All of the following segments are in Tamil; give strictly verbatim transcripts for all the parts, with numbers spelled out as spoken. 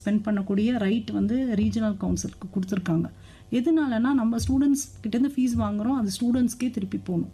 ஸ்பெண்ட் பண்ணக்கூடிய ரைட் வந்து ரீஜனல் கவுன்சிலுக்கு கொடுத்துருக்காங்க. எதனாலனா நம்ம ஸ்டூடெண்ட்ஸ் கிட்டேருந்து ஃபீஸ் வாங்குகிறோம், அது ஸ்டூடெண்ட்ஸ்க்கே திருப்பி போகணும்.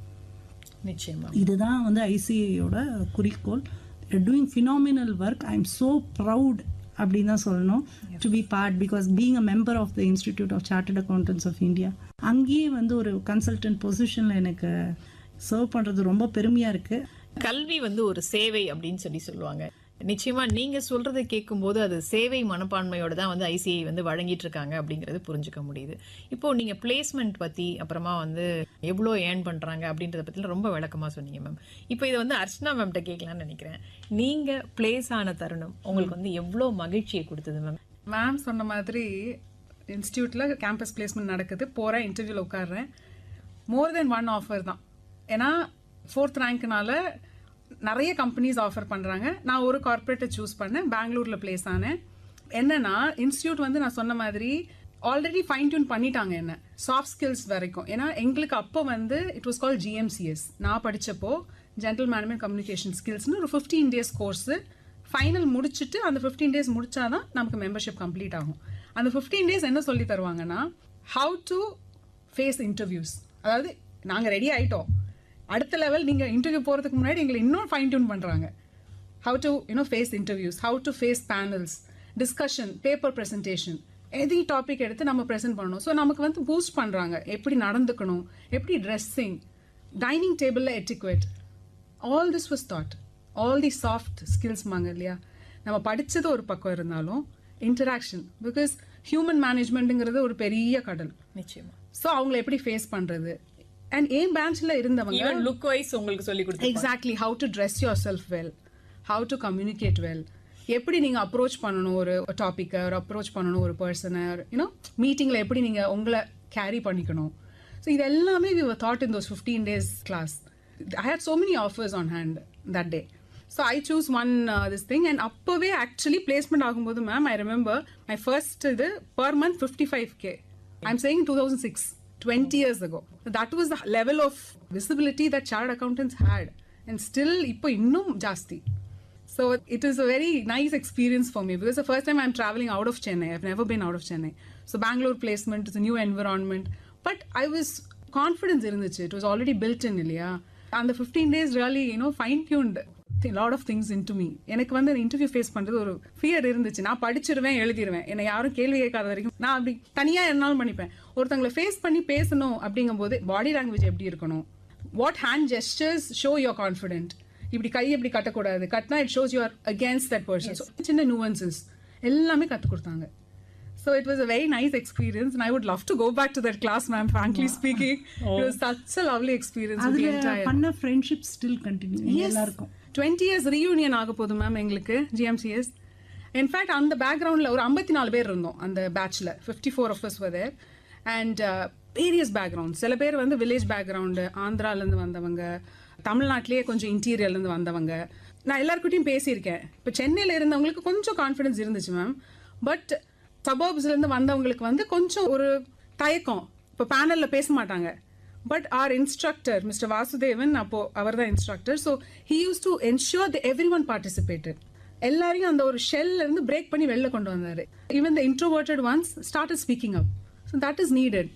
நிச்சயமா இதுதான் வந்து ஐசிஏயோட குறிக்கோள். Doing phenomenal work. I am so proud அப்படின்னு தான் சொல்லணும் to be part, because being a member of the institute of chartered accountants of India, அங்கேயே வந்து ஒரு கன்சல்டன்ட் பொசிஷனில் எனக்கு சர்வ் பண்ணுறது ரொம்ப பெருமையாக இருக்குது. கல்வி வந்து ஒரு சேவை அப்படின்னு சொல்லி சொல்லுவாங்க. நிச்சயமா நீங்க சொல்றதை கேட்கும்போது அது சேவை மனப்பான்மையோட தான் வந்து ஐசிஐ வந்து வழங்கிட்டு இருக்காங்க அப்படிங்கறது புரிஞ்சுக்க முடியுது. இப்போ நீங்க பிளேஸ்மெண்ட் பத்தி, அப்புறமா வந்து எவ்வளோ ஏர்ன் பண்றாங்க அப்படின்றத பத்தி ரொம்ப விளக்கமா சொன்னீங்க மேம். இப்போ இதை வந்து அர்ச்சனா மேம்கிட்ட கேட்கலாம்னு நினைக்கிறேன். நீங்க பிளேஸ் ஆன தருணம் உங்களுக்கு வந்து எவ்வளோ மகிழ்ச்சியை கொடுத்தது மேம்? மேம் சொன்ன மாதிரி இன்ஸ்டியூட்ல கேம்பஸ் பிளேஸ்மெண்ட் நடக்குது, போறேன், இன்டர்வியூல உட்காடுறேன். மோர் தென் ஒன் ஆஃபர் தான். ஏன்னா ஃபோர்த் ரேங்க்னால நிறைய கம்பெனிஸ் ஆஃபர் பண்ணுறாங்க. நான் ஒரு கார்பரேட்டை சூஸ் பண்ணேன், பெங்களூரில் பிளேஸ் ஆனேன். என்னன்னா இன்ஸ்டியூட் வந்து நான் சொன்ன மாதிரி ஆல்ரெடி ஃபைன் டியூன் பண்ணிட்டாங்க என்ன சாஃப்ட் ஸ்கில்ஸ் வரைக்கும். ஏன்னா எங்களுக்கு அப்போ வந்து இட் வாஸ் கால் ஜிஎம்சிஎஸ். நான் படித்தப்போ ஜென்ரல் மேனேஜ்மெண்ட் கம்யூனிகேஷன் ஸ்கில்ஸ்னு ஒரு ஃபிஃப்டீன் டேஸ் கோர்ஸு. ஃபைனல் முடிச்சுட்டு அந்த ஃபிஃப்டீன் டேஸ் முடிச்சாதான் நமக்கு மெம்பர்ஷிப் கம்ப்ளீட் ஆகும். அந்த ஃபிஃப்டீன் டேஸ் என்ன சொல்லி தருவாங்கன்னா, ஹவு டு ஃபேஸ் இன்டர்வியூஸ். அதாவது நாங்கள் ரெடி ஆகிட்டோம், அடுத்த லெவல் நீங்கள் இன்டர்வியூ போகிறதுக்கு முன்னாடி எங்களை இன்னும் ஃபைன் டியூன் பண்ணுறாங்க. How to you know face interviews, how to face panels, discussion, paper presentation, எதி டாபிக் எடுத்து நம்ம ப்ரெசென்ட் பண்ணணும். ஸோ நமக்கு வந்து பூஸ்ட் பண்ணுறாங்க, எப்படி நடந்துக்கணும், எப்படி ட்ரெஸ்ஸிங், டைனிங் டேபிளில் எட்டிக்வேட், all this was thought. All the soft skills மாங்க இல்லையா. நம்ம படித்தது ஒரு பக்கம் இருந்தாலும் இன்டராக்ஷன், பிகாஸ் ஹியூமன் மேனேஜ்மெண்ட்டுங்கிறது ஒரு பெரிய கடல். நிச்சயமா. ஸோ அவங்களை எப்படி ஃபேஸ் பண்ணுறது. அண்ட் ஏன் பேங்க்ல இருந்தவங்க லுக் வைஸ் உங்களுக்கு சொல்லி கொடுத்து exactly how to dress your self well, how to communicate well, எப்படி நீங்கள் அப்ரோச் பண்ணணும் ஒரு டாப்பிக்கை, ஒரு அப்ரோச் பண்ணணும் ஒரு பர்சனை, யூனோ மீட்டிங்கில் எப்படி நீங்கள் உங்களை கேரி பண்ணிக்கணும். ஸோ இது எல்லாமே we were thought in those fifteen days class. I had so many offers on hand that day. So I choose one this thing. And அப்போவே ஆக்சுவலி பிளேஸ்மெண்ட் ஆகும்போது ma'am I remember my first இது per month fifty five K. I am saying two thousand six twenty years ago. That was the level of visibility that chartered accountants had, and still ipo innum jaasti. So it is a very nice experience for me, because the first time I'm traveling out of Chennai. I've never been out of Chennai. So Bangalore placement is a new environment, but I was confidence irundichu. It was already built in illiya. And the fifteen days really, you know, fine tuned a lot of things into me. எனக்கு வந்து இன்டர்வியூ ஃபேஸ் பண்றது ஒரு ஃபியர் இருந்துச்சு. நான் படிச்சிருவேன், எழுதிடுவேன், என்னை யாரும் கேள்வி கேட்காத வரைக்கும் நான் அப்படி தனியா என்னாலும் பண்ணிப்பேன். ஒருத்தங்களை ஃபேஸ் பண்ணி பேசணும் அப்படிங்கும் போது பாடி லாங்குவேஜ் எப்படி இருக்கணும், what hand gestures show your confident, இப்படி கை எப்படி கட்டக்கூடாது, கட்டினா it shows you are against that person. சின்ன நுவன்சஸ் எல்லாமே கற்றுக் கொடுத்தாங்க. So it was a very nice experience, and I would love to go back to that class, ma'am, frankly speaking. Oh. It was such a lovely experience with the entire. பண்ண friendship still continue. எல்லாருக்கும் twenty years reunion ஆக போகுது மேம் எங்களுக்கு ஜிஎம்சிஎஸ். இன்ஃபேக்ட் அந்த பேக்ரவுண்டில் ஒரு ஐம்பத்தி நாலு பேர் இருந்தோம் அந்த பேட்சில். Fifty four of us var there, and various background. சில பேர் வந்து வில்லேஜ் பேக்ரவுண்டு, ஆந்திராலேருந்து வந்தவங்க, தமிழ்நாட்டிலேயே கொஞ்சம் இன்டீரியர்லேருந்து வந்தவங்க. நான் எல்லாருக்கிட்டையும் பேசியிருக்கேன். இப்போ சென்னையில் இருந்தவங்களுக்கு கொஞ்சம் கான்ஃபிடன்ஸ் இருந்துச்சு மேம், பட் சபர்ப்ஸ்லேருந்து வந்தவங்களுக்கு வந்து கொஞ்சம் ஒரு தயக்கம். இப்போ பேனலில் பேச மாட்டாங்க. But R instructor mister Vasudevan, அப்போ அவர் தான் instructor. So he use to ensure the every one participated. எல்லாரையும் அந்த ஒரு ஷெல்ல இருந்து பிரேக் பண்ணி வெளில கொண்டு வந்தார். Even the introverted once started speaking up. So that is needed.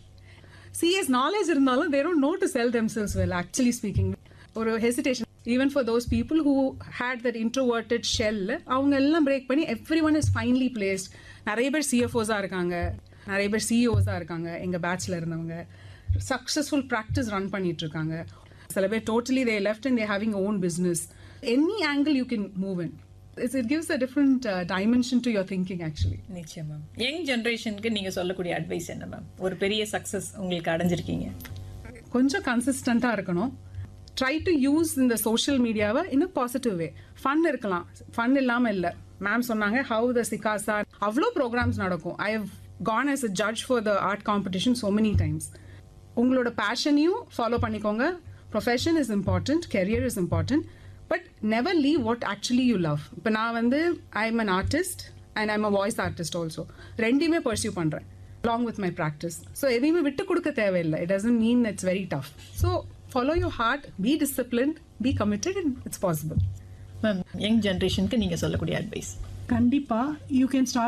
CS knowledge இருந்தாலும் they don't know to sell themselves well, actually speaking. ஒரு hesitation even for those people who had that introverted shell, அவங்க எல்லாம் பிரேக் பண்ணி everyone is finally placed. நிறைய பேர் சிஎஃப்ஓஸா இருக்காங்க, நிறைய பேர் சிஇஓஸா இருக்காங்க. எங்க பேட்ச்ல இருந்தவங்க சக்சஸ்ஃபுல் ப்ராக்டிஸ் ரன் பண்ணிட்டு இருக்காங்க. சில பேர் totally they left and they're having own business. Any angle you can move in. It gives a different uh, dimension to your thinking actually. நிச்சயமா. யங் ஜெனரேஷனுக்கு நீங்க சொல்லக்கூடிய அட்வைஸ் என்ன மேம்? ஒரு பெரிய சக்சஸ் உங்களுக்கு அடைஞ்சிருக்கீங்க. கொஞ்சம் கன்சிஸ்டண்டா இருக்கணும். ட்ரை டு யூஸ் இந்த சோஷியல் மீடியாவை இன் அ பாசிட்டிவ் வே. ஃபன் இருக்கலாம், ஃபன் இல்லாமல் இல்லை. மேம் சொன்னாங்க ஹவு த சிகாசா, அவ்வளோ ப்ரோக்ராம்ஸ் நடக்கும். I have gone as a judge for the art competition so many times. உங்களோட பேஷனையும் ஃபாலோ பண்ணிக்கோங்க. Profession is important, career is important, but never leave what actually you love. இப்போ நான் வந்து I am an artist and I am a voice artist also. ரெண்டையுமே பர்சியூ பண்ணுறேன் along with my practice. So எதையுமே விட்டு கொடுக்க தேவையில்லை. It doesn't mean it's very tough. So follow your heart, be disciplined, be committed, and it's possible. Ma'am, young ஜெனரேஷனுக்கு நீங்க சொல்லக்கூடிய அட்வைஸ்? கண்டிப்பாக யூ கேன் ஸ்டார்ட்